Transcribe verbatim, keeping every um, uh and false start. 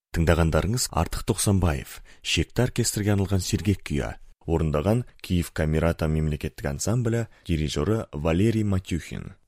Тыңдағандарыңыз Артық Тоқсанбаев, шекті оркестрге арналған сергек күйі. Орындаған Киев Камерата мемлекеттік ансамблі, дирижері Валерий Матюхин.